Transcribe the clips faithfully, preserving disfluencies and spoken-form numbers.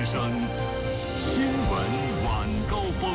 声，新闻晚高峰。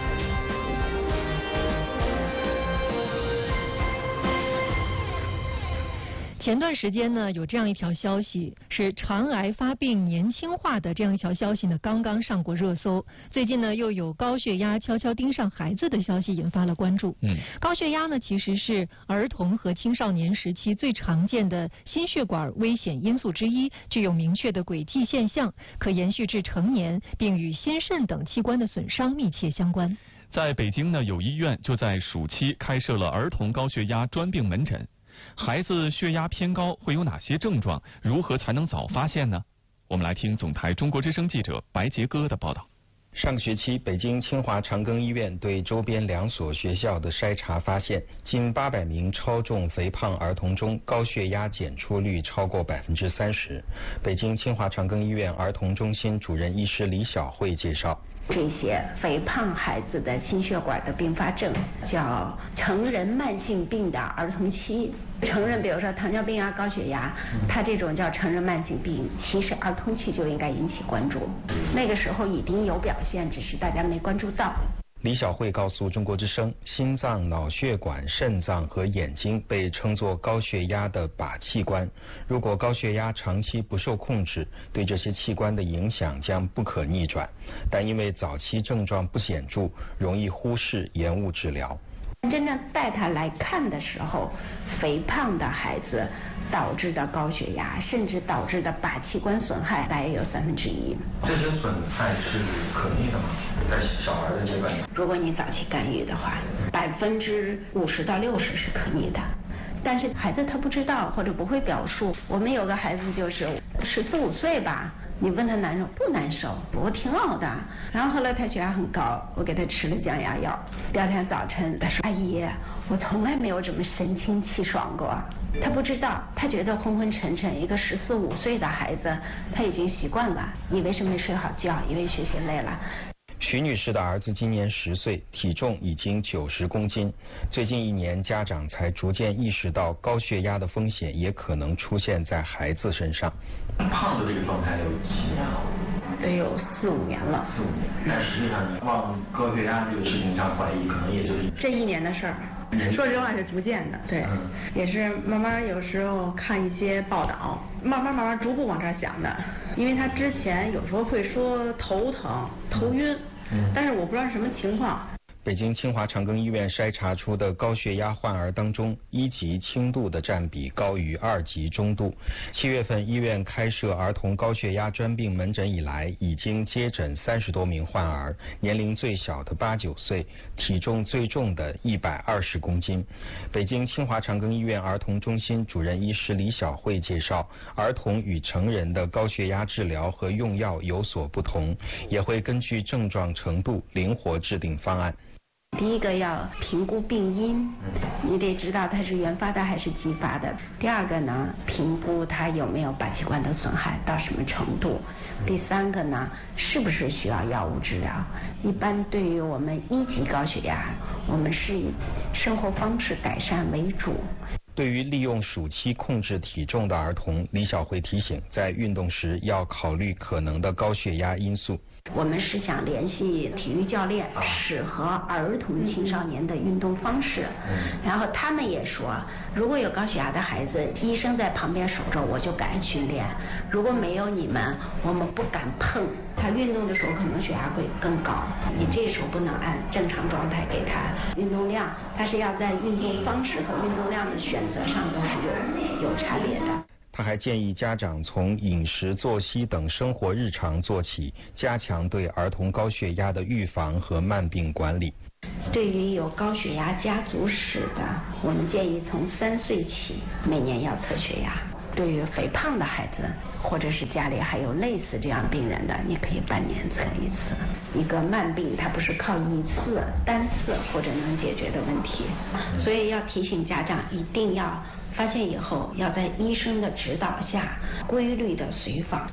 前段时间呢，有这样一条消息，是肠癌发病年轻化的这样一条消息呢，刚刚上过热搜。最近呢，又有高血压悄悄盯上孩子的消息引发了关注。嗯，高血压呢，其实是儿童和青少年时期最常见的心血管危险因素之一，具有明确的轨迹现象，可延续至成年，并与心肾等器官的损伤密切相关。 在北京呢，有医院就在暑期开设了儿童高血压专病门诊。孩子血压偏高会有哪些症状？如何才能早发现呢？我们来听总台中国之声记者白杰哥的报道。 上个学期，北京清华长庚医院对周边两所学校的筛查发现，近八百名超重肥胖儿童中，高血压检出率超过百分之三十。北京清华长庚医院儿童中心主任医师李晓慧介绍。 这些肥胖孩子的心血管的并发症叫成人慢性病的儿童期。成人比如说糖尿病啊、高血压，它这种叫成人慢性病，其实儿童期就应该引起关注，那个时候已经有表现，只是大家没关注到。 李晓慧告诉中国之声，心脏、脑血管、肾脏和眼睛被称作高血压的靶器官。如果高血压长期不受控制，对这些器官的影响将不可逆转。但因为早期症状不显著，容易忽视、延误治疗。 真正带他来看的时候，肥胖的孩子导致的高血压，甚至导致的靶器官损害，大约有三分之一。 这些损害是可逆的吗？在小孩的阶段， 如果你早期干预的话，百分之五十到六十是可逆的。但是孩子他不知道或者不会表述。我们有个孩子就是十四五岁吧，你问他难受不难受？我挺好的。然后后来他血压很高，我给他吃了降压药。第二天早晨他说：“阿姨，我从来没有这么神清气爽过。”他不知道，他觉得昏昏沉沉。一个十四五岁的孩子，他已经习惯了，以为是没睡好觉，以为学习累了。 徐女士的儿子今年十岁，体重已经九十公斤。最近一年，家长才逐渐意识到高血压的风险也可能出现在孩子身上。 胖的这个状态有几年了？ 得有四五年了。 四五年，但实际上你往高血压这个事情上怀疑，可能也就是这一年的事儿。说实话是逐渐的，对，嗯、也是慢慢有时候看一些报道，慢慢慢慢逐步往这儿想的。因为他之前有时候会说头疼、头晕，嗯、但是我不知道是什么情况。 北京清华长庚医院筛查出的高血压患儿当中，一级轻度的占比高于二级中度。七月份，医院开设儿童高血压专病门诊以来，已经接诊三十多名患儿，年龄最小的八九岁，体重最重的一百二十公斤。北京清华长庚医院儿童中心主任医师李晓慧介绍，儿童与成人的高血压治疗和用药有所不同，也会根据症状程度灵活制定方案。 第一个要评估病因，你得知道它是原发的还是继发的。第二个呢，评估它有没有靶器官的损害到什么程度。第三个呢，是不是需要药物治疗。一般对于我们一级高血压，我们是以生活方式改善为主。 对于利用暑期控制体重的儿童，李晓慧提醒，在运动时要考虑可能的高血压因素。 我们是想联系体育教练，适合儿童青少年的运动方式。然后他们也说，如果有高血压的孩子，医生在旁边守着，我就敢训练；如果没有你们，我们不敢碰。他运动的时候可能血压会更高，你这时候不能按正常状态给他运动量，他是要在运动方式和运动量的选择上都是有有差别的。 他还建议家长从饮食、作息等生活日常做起，加强对儿童高血压的预防和慢病管理。 对于有高血压家族史的，我们建议从三岁起每年要测血压。对于肥胖的孩子，或者是家里还有类似这样病人的，你可以半年测一次。一个慢病它不是靠一次单次或者能解决的问题，所以要提醒家长一定要发现以后要在医生的指导下规律的随访。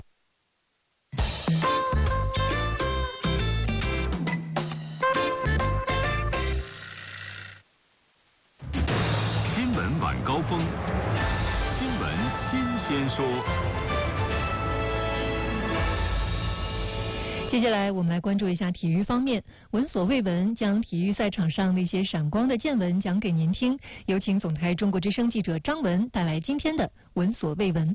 新闻晚高峰，新闻新鲜说。 接下来我们来关注一下体育方面，闻所未闻，将体育赛场上那些闪光的见闻讲给您听。有请总台中国之声记者张文带来今天的闻所未闻。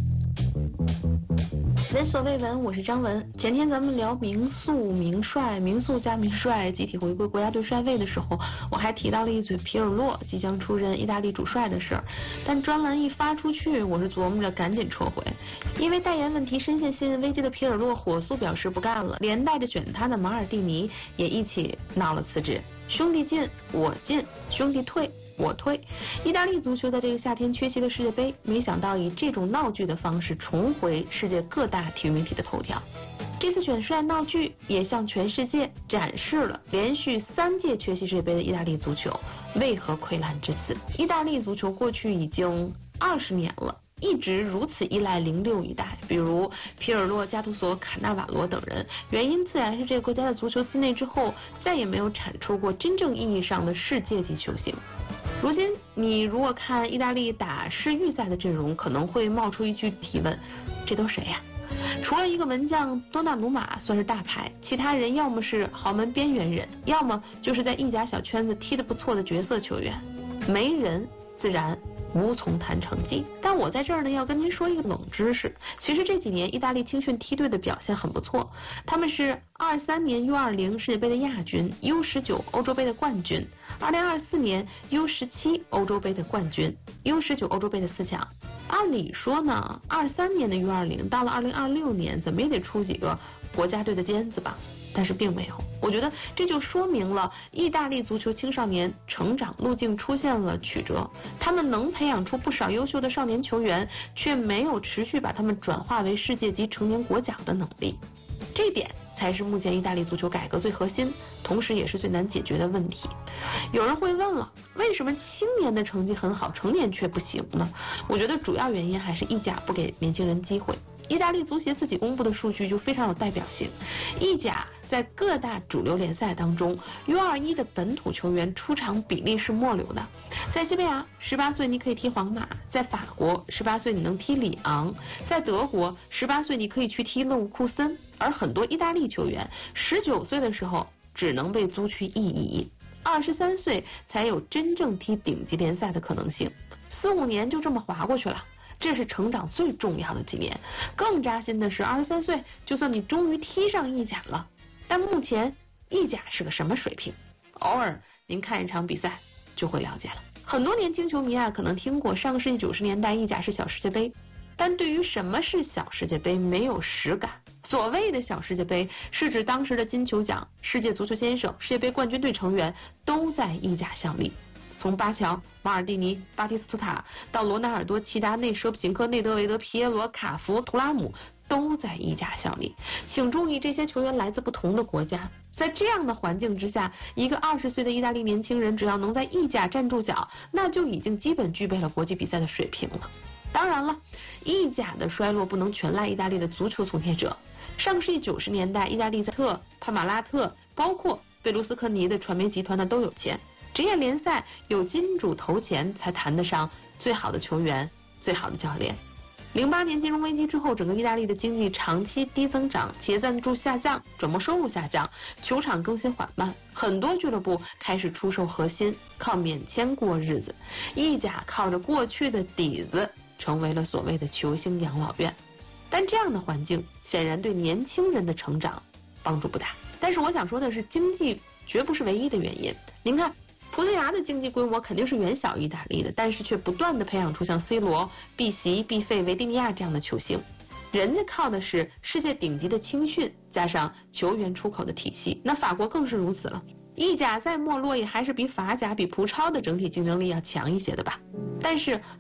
闻所未闻，我是张文。前天咱们聊名宿、名帅、名宿加名帅集体回归国家队帅位的时候，我还提到了一嘴皮尔洛即将出任意大利主帅的事儿。但专栏一发出去，我是琢磨着赶紧撤回，因为代言问题深陷信任危机的皮尔洛火速表示不干了，连带着选他的马尔蒂尼也一起闹了辞职。兄弟进我进，兄弟退我退。意大利足球在这个夏天缺席了世界杯，没想到以这种闹剧的方式重回世界各大体育媒体的头条。这次选帅闹剧也向全世界展示了连续三届缺席世界杯的意大利足球为何溃烂至此。意大利足球过去已经二十年了，一直如此依赖零六一代，比如皮尔洛、加图索、卡纳瓦罗等人，原因自然是这个国家的足球自内之后再也没有产出过真正意义上的世界级球星。如今你如果看意大利打世预赛的阵容，可能会冒出一句提问，这都谁呀？除了一个门将多纳鲁马算是大牌，其他人要么是豪门边缘人，要么就是在意甲小圈子踢得不错的角色球员，没人自然无从谈成绩。但我在这儿呢要跟您说一个冷知识，其实这几年意大利青训梯队的表现很不错，他们是二三年 U 二十 世界杯的亚军， U 十九 欧洲杯的冠军，二零二四年 U 十七 欧洲杯的冠军， U 十九 欧洲杯的四强。按理说呢，二三年的 U 二十 到了二零二六年怎么也得出几个国家队的尖子吧，但是并没有。我觉得这就说明了意大利足球青少年成长路径出现了曲折，他们能培养出不少优秀的少年球员，却没有持续把他们转化为世界级成年国脚的能力。这点才是目前意大利足球改革最核心，同时也是最难解决的问题。有人会问了，为什么青年的成绩很好，成年却不行呢？我觉得主要原因还是意甲不给年轻人机会。意大利足协自己公布的数据就非常有代表性，意甲在各大主流联赛当中 U 二十 的本土球员出场比例是末流的。在西班牙十八岁你可以踢皇马，在法国十八岁你能踢里昂，在德国十八岁你可以去踢勒沃库森，而很多意大利球员十九岁的时候只能被租去意乙，二十三岁才有真正踢顶级联赛的可能性，四五年就这么划过去了。这是成长最重要的几年。更扎心的是，二十三岁就算你终于踢上意甲了，但目前意甲是个什么水平？偶尔您看一场比赛就会了解了。很多年轻球迷啊，可能听过上个世纪九十年代意甲是小世界杯，但对于什么是小世界杯没有实感。所谓的小世界杯是指当时的金球奖、世界足球先生、世界杯冠军队成员都在意甲效力。从巴乔、马尔蒂尼、巴蒂斯图塔到罗纳尔多、齐达内、舍普琴科、内德维德、皮耶罗、卡福、图拉姆都在意甲效力。请注意，这些球员来自不同的国家，在这样的环境之下，一个二十岁的意大利年轻人只要能在意甲站住脚，那就已经基本具备了国际比赛的水平了。当然了，意甲的衰落不能全赖意大利的足球从业者。上世纪九十年代，意大利在特、帕马拉特，包括贝卢斯科尼的传媒集团呢都有钱。职业联赛有金主投钱才谈得上最好的球员、最好的教练。零八年金融危机之后，整个意大利的经济长期低增长，企业赞助下降，转播收入下降，球场更新缓慢，很多俱乐部开始出售核心，靠免签过日子。意甲靠着过去的底子，成为了所谓的球星养老院。但这样的环境显然对年轻人的成长帮助不大。但是我想说的是，经济绝不是唯一的原因。您看，葡萄牙的经济规模肯定是远小意大利的，但是却不断的培养出像 C 罗、毕席、毕费、维蒂尼亚这样的球星。人家靠的是世界顶级的青训，加上球员出口的体系，那法国更是如此了。意甲再没落，也还是比法甲、比葡超的整体竞争力要强一些的吧。但是